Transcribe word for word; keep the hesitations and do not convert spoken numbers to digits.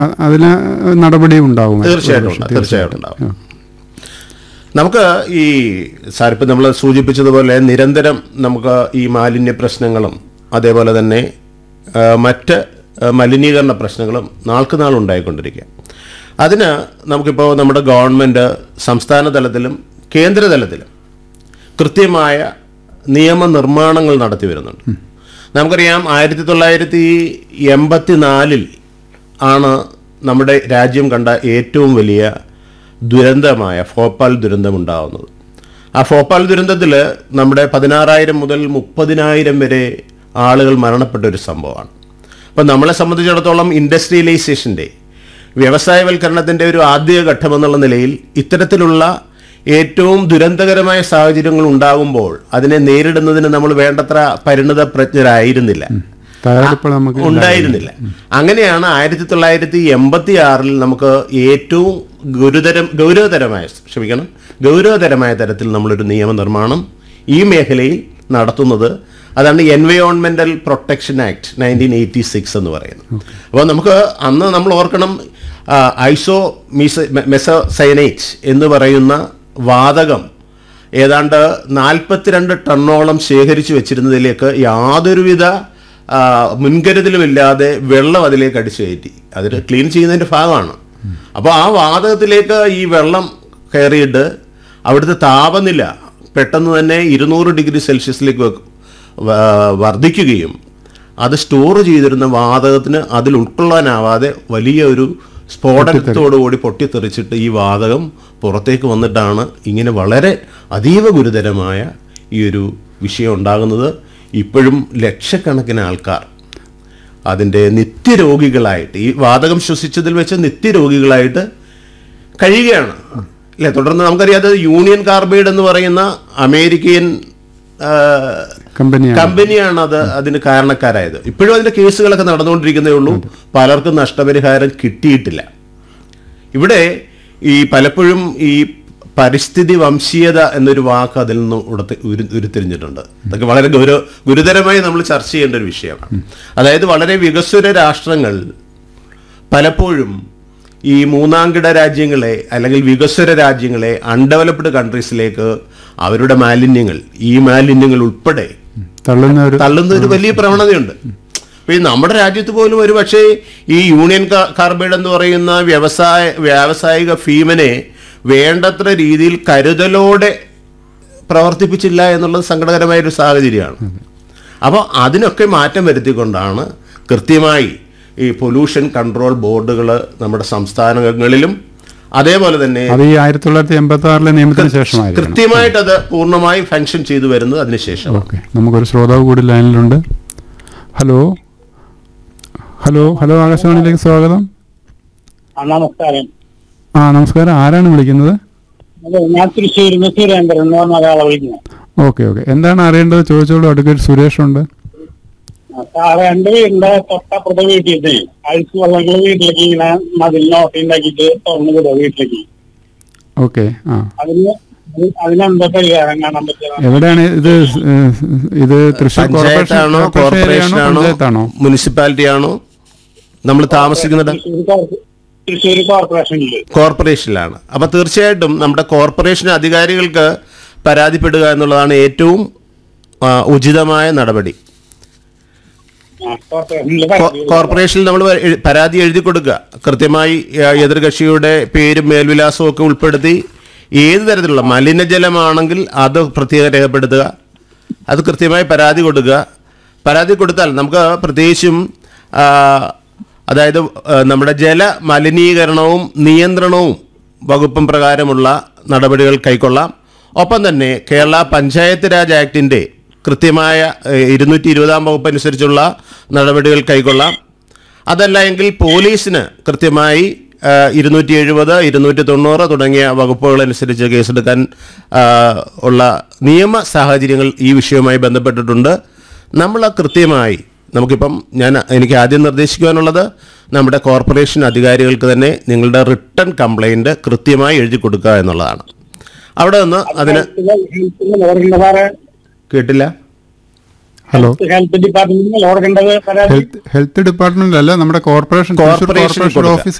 അതിന് നടപടി ഉണ്ടാവും. തീർച്ചയായിട്ടും തീർച്ചയായിട്ടും ഉണ്ടാവും. നമുക്ക് ഈ സാർ ഇപ്പം നമ്മൾ സൂചിപ്പിച്ചതുപോലെ നിരന്തരം നമുക്ക് ഈ മാലിന്യ പ്രശ്നങ്ങളും അതേപോലെ തന്നെ മറ്റ് മലിനീകരണ പ്രശ്നങ്ങളും നാൾക്ക് നാൾ ഉണ്ടായിക്കൊണ്ടിരിക്കുക. അതിന് നമുക്കിപ്പോൾ നമ്മുടെ ഗവൺമെൻറ് സംസ്ഥാന തലത്തിലും കേന്ദ്ര തലത്തിലും കൃത്യമായ നിയമനിർമ്മാണങ്ങൾ നടത്തി വരുന്നുണ്ട്. നമുക്കറിയാം ആയിരത്തി തൊള്ളായിരത്തി എൺപത്തി നാലിൽ ആണ് നമ്മുടെ രാജ്യം കണ്ട ഏറ്റവും വലിയ ദുരന്തമായ ഭോപ്പാൽ ദുരന്തം ഉണ്ടാകുന്നത്. ആ ഭോപ്പാൽ ദുരന്തത്തിൽ നമ്മുടെ പതിനാറായിരം മുതൽ മുപ്പതിനായിരം വരെ ആളുകൾ മരണപ്പെട്ട ഒരു സംഭവമാണ്. അപ്പം നമ്മളെ സംബന്ധിച്ചിടത്തോളം ഇൻഡസ്ട്രിയലൈസേഷൻ്റെ വ്യവസായവൽക്കരണത്തിൻ്റെ ഒരു ആദ്യഘട്ടം എന്നുള്ള നിലയിൽ ഇത്തരത്തിലുള്ള ഏറ്റവും ദുരന്തകരമായ സാഹചര്യങ്ങൾ ഉണ്ടാകുമ്പോൾ അതിനെ നേരിടുന്നതിന് നമ്മൾ വേണ്ടത്ര പരിണത പ്രജ്ഞരായിരുന്നില്ല, ഉണ്ടായിരുന്നില്ല. അങ്ങനെയാണ് ആയിരത്തി തൊള്ളായിരത്തി എൺപത്തി ആറിൽ നമുക്ക് ഏറ്റവും ഗുരുതരം ഗൗരവതരമായ ക്ഷമിക്കണം ഗൗരവതരമായ തരത്തിൽ നമ്മളൊരു നിയമനിർമ്മാണം ഈ മേഖലയിൽ നടത്തുന്നത്. അതാണ് എൻവയോൺമെന്റൽ protection act nineteen eighty six എന്ന് പറയുന്നത്. അപ്പോൾ നമുക്ക് അന്ന് നമ്മൾ ഓർക്കണം, ഐസോ മീസ മെസോസയനേറ്റ് എന്ന് പറയുന്ന വാതകം ഏതാണ്ട് നാൽപ്പത്തിരണ്ട് ടണ്ണോളം ശേഖരിച്ചു വെച്ചിരുന്നതിലേക്ക് യാതൊരുവിധ മുൻകരുതലുമില്ലാതെ വെള്ളം അതിലേക്ക് അടിച്ചു കയറ്റി. അതിൽ ക്ലീൻ ചെയ്യുന്നതിൻ്റെ ഭാഗമാണ്. അപ്പോൾ ആ വാതകത്തിലേക്ക് ഈ വെള്ളം കയറിയിട്ട് അവിടുത്തെ താപനില പെട്ടെന്ന് തന്നെ ഇരുന്നൂറ് ഡിഗ്രി സെൽഷ്യസിലേക്ക് വർദ്ധിക്കുകയും അത് സ്റ്റോർ ചെയ്തിരുന്ന വാതകത്തിന് അതിൽ ഉൾക്കൊള്ളാനാവാതെ വലിയ ഒരു സ്ഫോടനത്തോടുകൂടി പൊട്ടിത്തെറിച്ചിട്ട് ഈ വാതകം പുറത്തേക്ക് വന്നിട്ടാണ് ഇങ്ങനെ വളരെ അതീവ ഗുരുതരമായ ഈ ഒരു വിഷയം ഉണ്ടാകുന്നത്. ഇപ്പോഴും ലക്ഷക്കണക്കിന് ആൾക്കാർ അതിൻ്റെ നിത്യരോഗികളായിട്ട് ഈ വാതകം ശ്വസിച്ചതിൽ വെച്ച് നിത്യരോഗികളായിട്ട് കഴിയുകയാണ് അല്ലേ. തുടർന്ന് നമുക്കറിയാതെ യൂണിയൻ കാർബൈഡ് എന്ന് പറയുന്ന അമേരിക്കൻ കമ്പനിയാണ് അത് അതിന് കാരണക്കാരായത്. ഇപ്പോഴും അതിൻ്റെ കേസുകളൊക്കെ നടന്നുകൊണ്ടിരിക്കുന്നേ ഉള്ളൂ. പലർക്കും നഷ്ടപരിഹാരം കിട്ടിയിട്ടില്ല. ഇവിടെ ഈ പലപ്പോഴും ഈ പരിസ്ഥിതി വംശീയത എന്നൊരു വാക്ക് അതിൽ നിന്ന് ഉടത്ത് ഉരു ഉരുത്തിരിഞ്ഞിട്ടുണ്ട്. അതൊക്കെ വളരെ ഗൗരവ ഗുരുതരമായി നമ്മൾ ചർച്ച ചെയ്യേണ്ട ഒരു വിഷയമാണ്. അതായത് വളരെ വികസ്വര രാഷ്ട്രങ്ങൾ പലപ്പോഴും ഈ മൂന്നാംകിട രാജ്യങ്ങളെ അല്ലെങ്കിൽ വികസ്വര രാജ്യങ്ങളെ അൺഡെവലപ്ഡ് കൺട്രീസിലേക്ക് അവരുടെ മാലിന്യങ്ങൾ ഈ മാലിന്യങ്ങൾ ഉൾപ്പെടെ തള്ളുന്ന ഒരു വലിയ പ്രവണതയുണ്ട്. അപ്പോൾ ഈ നമ്മുടെ രാജ്യത്ത് പോലും ഒരു പക്ഷേ ഈ യൂണിയൻ കാർബൈഡ് എന്ന് പറയുന്ന വ്യവസായ വ്യാവസായിക ഭീമനെ വേണ്ടത്ര രീതിയിൽ കരുതലോടെ പ്രവർത്തിപ്പിച്ചില്ല എന്നുള്ളത് സങ്കടകരമായൊരു സാഹചര്യമാണ്. അപ്പോൾ അതിനൊക്കെ മാറ്റം വരുത്തിക്കൊണ്ടാണ് കൃത്യമായി ഈ പൊല്യൂഷൻ കൺട്രോൾ ബോർഡുകൾ നമ്മുടെ സംസ്ഥാനങ്ങളിലും അതേപോലെ തന്നെ ആയിരത്തി തൊള്ളായിരത്തി എൺപത്തി ആറിലെ നിയമത്തിന് ശേഷമായി കൃത്യമായിട്ട് അത് പൂർണ്ണമായി ഫങ്ഷൻ ചെയ്തു വരുന്നത് അതിനുശേഷം. ഓക്കെ, നമുക്കൊരു ശ്രോതാവ് കൂടി ലൈനിലുണ്ട്. ഹലോ ഹലോ ഹലോ ആകാശവാണിയിലേക്ക് സ്വാഗതം. നമസ്കാരം. ആ നമസ്കാരം, ആരാണ് വിളിക്കുന്നത്? ഞാൻ തൃശ്ശൂരിൽ സുരേന്ദ്രൻ എന്ന് പറഞ്ഞ ഒരാളെ വിളിക്കുന്നത്. ഓക്കെ ഓക്കെ, എന്താണ് അറിയേണ്ടത് ചോദിച്ചോളൂ. അഡ്വക്കേറ്റ് സുരേഷ് ഉണ്ട്. സാറേ, എന്റെ വീടിന്റെ തൊട്ടപ്പുറത്തെ വീട്ടിൽ അഴുക്ക് വെള്ളങ്ങൾ വീട്ടിലേക്ക് ഇങ്ങനെ മതിലിനോട്ട് ഉണ്ടാക്കിയിട്ട് തുറന്നു വിടുക വീട്ടിലേക്ക്. ഓക്കെ, ആ അതിന് അതിനെന്താ പരിഹാരം കാണാൻ പറ്റുക? എവിടെയാണ് ഇത്? ഇത് തൃശ്ശൂർ പഞ്ചായത്താണോ കോർപ്പറേഷനാണോ മുനിസിപ്പാലിറ്റി ആണോ നമ്മൾ താമസിക്കുന്നത്? തൃശ്ശൂർ കോർപ്പറേഷനിൽ കോർപ്പറേഷനിലാണ്. അപ്പൊ തീർച്ചയായിട്ടും നമ്മുടെ കോർപ്പറേഷൻ അധികാരികൾക്ക് പരാതിപ്പെടുക എന്നുള്ളതാണ് ഏറ്റവും ഉചിതമായ നടപടി. കോർപ്പറേഷനിൽ നമ്മൾ പരാതി എഴുതി കൊടുക്കുക. കൃത്യമായി എതിർകക്ഷിയുടെ പേരും മേൽവിലാസവും ഒക്കെ ഉൾപ്പെടുത്തി ഏത് തരത്തിലുള്ള മലിനജലമാണെങ്കിൽ അത് പ്രത്യേകം രേഖപ്പെടുത്തുക. അത് കൃത്യമായി പരാതി കൊടുക്കുക. പരാതി കൊടുത്താൽ നമുക്ക് പ്രത്യേകിച്ചും അതായത് നമ്മുടെ ജല മലിനീകരണവും നിയന്ത്രണവും വകുപ്പും പ്രകാരമുള്ള നടപടികൾ കൈക്കൊള്ളാം. ഒപ്പം തന്നെ കേരള പഞ്ചായത്ത് രാജ് ആക്ടിൻ്റെ കൃത്യമായ ഇരുന്നൂറ്റി ഇരുപതാം വകുപ്പ് അനുസരിച്ചുള്ള നടപടികൾ കൈക്കൊള്ളാം. അതല്ല എങ്കിൽ പോലീസിന് കൃത്യമായി ഇരുന്നൂറ്റി എഴുപത് ഇരുന്നൂറ്റി തൊണ്ണൂറ് തുടങ്ങിയ വകുപ്പുകളനുസരിച്ച് കേസെടുക്കാൻ ഉള്ള നിയമ സാഹചര്യങ്ങൾ ഈ വിഷയവുമായി ബന്ധപ്പെട്ടിട്ടുണ്ട്. നമ്മൾ കൃത്യമായി നമുക്കിപ്പം ഞാൻ എനിക്ക് ആദ്യം നിർദ്ദേശിക്കുവാനുള്ളത് നമ്മുടെ കോർപ്പറേഷൻ അധികാരികൾക്ക് തന്നെ നിങ്ങളുടെ റിട്ടൺ കംപ്ലൈൻറ്റ് കൃത്യമായി എഴുതി കൊടുക്കുക എന്നുള്ളതാണ്. അവിടെ നിന്ന് അതിന് കേട്ടില്ല. ഹലോ. ഹെൽത്ത് ഡിപ്പാർട്ട്മെന്റിൽ കൊടുക്കേണ്ടത് പരാതി? ഹെൽത്ത് ഹെൽത്ത് ഡിപ്പാർട്ട്മെന്റിലല്ല, നമ്മുടെ കോർപ്പറേഷൻ കോർപ്പറേഷനിൽ കോർപ്പറേഷൻ കൊടുക്കുക. ഓഫീസ്